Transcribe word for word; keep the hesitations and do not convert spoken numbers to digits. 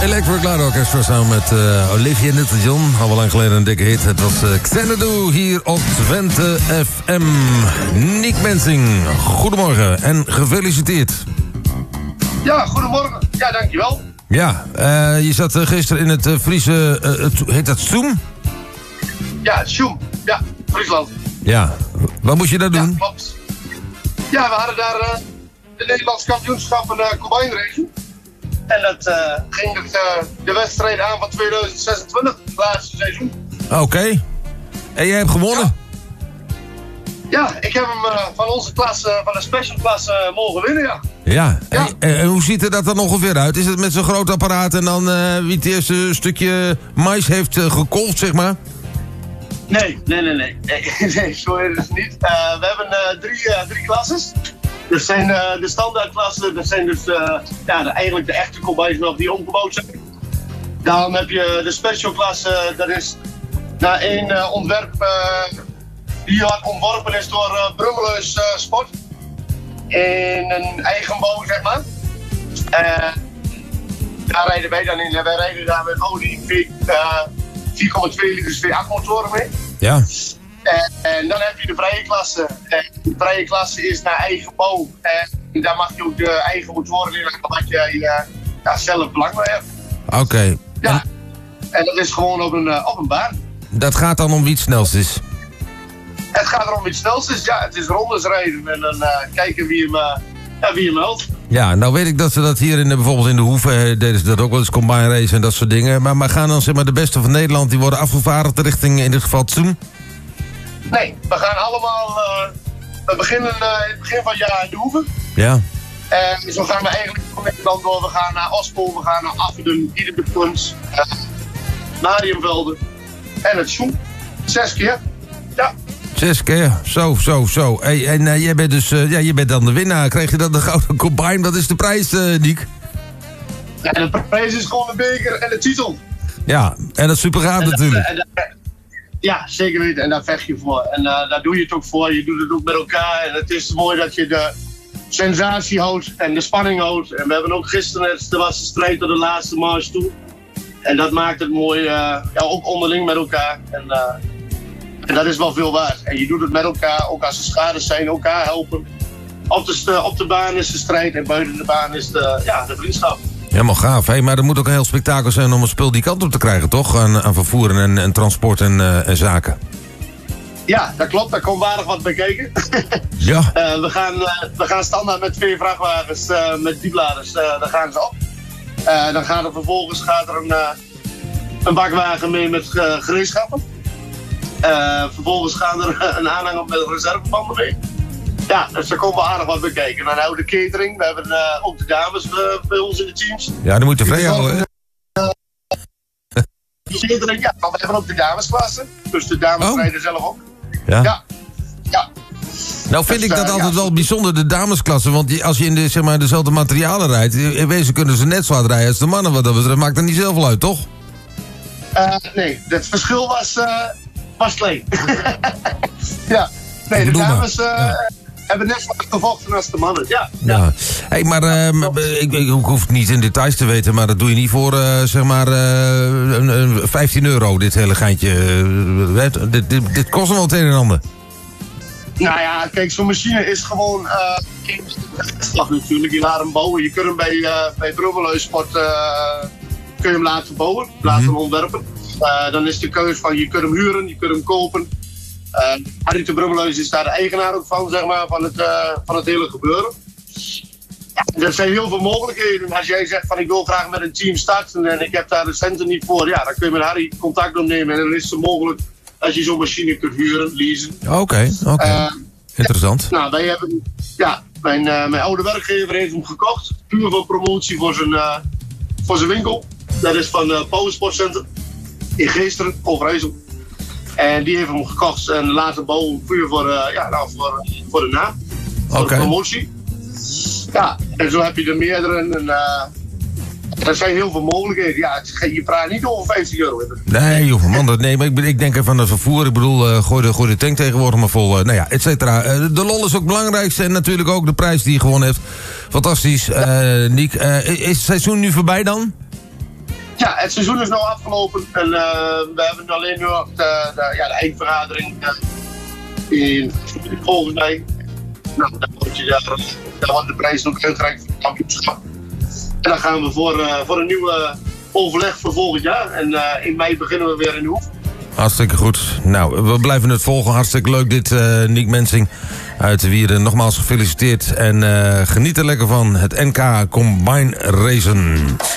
Electric Light Orchestra samen met uh, Olivia Newton-John. Al wel lang geleden een dikke hit. Het was uh, Xanadu hier op Twente F M. Niek Mensing, goedemorgen en gefeliciteerd. Ja, goedemorgen. Ja, dankjewel. Ja, uh, je zat uh, gisteren in het uh, Friese... Uh, het, heet dat Zoom? Ja, Zoom. Ja, Friesland. Ja, wat moest je daar doen? Ja, klopt. Ja, we hadden daar uh, de Nederlands kampioenschappen uh, combine racing. En dat uh, ging het, uh, de wedstrijd aan van tweeduizend zesentwintig, het laatste seizoen. Oké. Okay. En jij hebt gewonnen? Ja, ja ik heb hem uh, van onze klasse, van de special klasse, uh, mogen winnen, ja. Ja, ja. En, en hoe ziet er dat dan ongeveer uit? Is het met zo'n groot apparaat en dan uh, wie het eerste stukje mais heeft uh, gekolfd, zeg maar? Nee, nee, nee, nee. Nee, nee zo is het niet. Uh, we hebben uh, drie, uh, drie klasses. Dat zijn uh, de standaardklassen, dat zijn dus uh, ja, de, eigenlijk de echte combines nog die omgebouwd zijn. Dan heb je de special klasse, dat is naar één uh, ontwerp uh, die ontworpen is door uh, Brummelhuis uh, Sport. In een eigen bouw, zeg maar. Uh, daar rijden wij dan in. Wij rijden daar met Audi uh, vier komma twee liters V acht motoren mee. Ja. En, en dan heb je de vrije klasse. En de vrije klasse is naar eigen bouw. En daar mag je ook de eigen motoren in, wat je uh, ja, zelf belang bij hebt. Oké. Okay. Ja. En, en dat is gewoon op een, uh, op een baan. Dat gaat dan om wie het snelst is? Het gaat erom wie het snelst is. Ja, het is rondes rijden en dan uh, kijken wie hem, uh, ja, wie hem helpt. Ja, nou weet ik dat ze dat hier in de, bijvoorbeeld in de Hoeve uh, deden ze dat ook wel eens, combine race en dat soort dingen. Maar, maar gaan dan zeg maar de beste van Nederland, die worden afgevaardigd richting in dit geval Zoom? Nee, we gaan allemaal, uh, we beginnen uh, in het begin van het jaar in de Hoeve. Ja. En zo gaan we eigenlijk van Nederland door. We gaan naar Ospel, we gaan naar Afferden, Iederbekunst, uh, Mariënvelde en het Zoom. Zes keer, ja. Zes keer, zo, zo, zo. Hey, en uh, jij bent dus, uh, ja, je bent dan de winnaar. Kreeg je dan de gouden combine? Wat is de prijs, uh, Niek? Ja, de prijs is gewoon de beker en de titel. Ja, en dat is super gaaf natuurlijk. En, en, ja, zeker weten. En daar vecht je voor. En uh, daar doe je het ook voor. Je doet het ook met elkaar. En het is mooi dat je de sensatie houdt en de spanning houdt. En we hebben ook gisteren, er was de strijd tot de laatste marge toe. En dat maakt het mooi, uh, ja, ook onderling met elkaar. En, uh, en dat is wel veel waard. En je doet het met elkaar, ook als er schades zijn, elkaar helpen. Op de, op de baan is de strijd en buiten de baan is de, ja, de vriendschap. Helemaal gaaf, hey, maar er moet ook een heel spektakel zijn om een spul die kant op te krijgen, toch? Aan, aan vervoeren en, en transport en, uh, en zaken. Ja, dat klopt. Daar komt waardig wat bij kijken. Ja. Uh, we, gaan, uh, we gaan standaard met twee vrachtwagens, uh, met diepladers, uh, daar gaan ze op. Uh, dan gaat er vervolgens gaat er een, uh, een bakwagen mee met uh, gereedschappen. Uh, vervolgens gaan er een aanhanger met reservebanden mee. Ja, dus daar komt wel aardig wat bij kijken. En dan houden de catering. We hebben uh, ook de dames uh, bij ons in de teams. Ja, die moeten vrij houden, hè? De catering, ja, maar we hebben ook de damesklasse. Dus de dames oh. rijden zelf ook. Ja? Ja. ja. Nou vind dus, ik dat uh, altijd ja. wel bijzonder, de damesklasse. Want die, als je in de, zeg maar, dezelfde materialen rijdt... in wezen kunnen ze net zo hard rijden als de mannen. Wat dat betreft maakt er niet zoveel uit, toch? Uh, nee, het verschil was, uh, was klein. ja, nee, de dames uh, ja. hebben net zo gevochten als de mannen. Ja, ja. ja. Hey, maar uh, ik, ik hoef niet in details te weten... maar dat doe je niet voor, uh, zeg maar, uh, een, een vijftien euro, dit hele geintje. Uh, dit, dit, dit kost nog wel het een en ander. Nou ja, kijk, zo'n machine is gewoon... Uh, slag natuurlijk, je laat hem bouwen. Je kunt hem bij, uh, bij Brummelhuis Sport... Uh, kun je hem laten bouwen, laten mm-hmm. ontwerpen. Uh, dan is de keuze van, je kunt hem huren, je kunt hem kopen. Uh, Harry de Brummelhuis is daar de eigenaar ook van, zeg maar, van het, uh, van het hele gebeuren. Ja, er zijn heel veel mogelijkheden. Als jij zegt van, ik wil graag met een team starten en ik heb daar de centen niet voor, ja, dan kun je met Harry contact opnemen en dan is het mogelijk dat je zo'n machine kunt huren, leasen. Oké, okay, oké. Okay. Uh, Interessant. Ja, nou, wij hebben, ja, mijn, uh, mijn oude werkgever heeft hem gekocht, puur voor promotie voor zijn, uh, voor zijn winkel. Dat is van uh, Power Sport Center in Geesteren, Overijssel. En die heeft hem gekocht en laten bouwen puur voor, uh, ja, nou, voor, voor de naam. Voor okay. de promotie. Ja, en zo heb je er meerdere. En, uh, er zijn heel veel mogelijkheden. Ja, je praat niet over vijftig euro. Nee, joh, man, dat, nee, maar ik, ik denk even aan het vervoer. Ik bedoel, uh, gooi, de, gooi de tank tegenwoordig maar vol. Uh, nou ja, et cetera. Uh, de lol is ook het belangrijkste. En natuurlijk ook de prijs die je gewonnen hebt. Fantastisch. Uh, Niek, uh, is het seizoen nu voorbij dan? Ja, het seizoen is nu afgelopen en uh, we hebben alleen nog de, de, ja, de eindvergadering uh, in, volgens mij. Nou, dan wordt, je, daar, daar wordt de prijs ook uitgereikt voor het kampioenschap. En dan gaan we voor, uh, voor een nieuwe overleg voor volgend jaar. En uh, in mei beginnen we weer in de Hoef. Hartstikke goed. Nou, we blijven het volgen. Hartstikke leuk dit, uh, Niek Mensing uit Wierden. Nogmaals gefeliciteerd en uh, geniet er lekker van het N K Combine Racen.